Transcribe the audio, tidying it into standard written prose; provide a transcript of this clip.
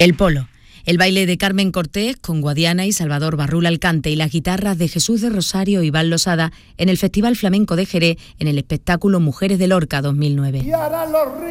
El Polo. El baile de Carmen Cortés con Guadiana y Salvador Barrul Alcante y las guitarras de Jesús de Rosario y Iván Losada en el Festival Flamenco de Jerez en el espectáculo Mujeres de Lorca 2009.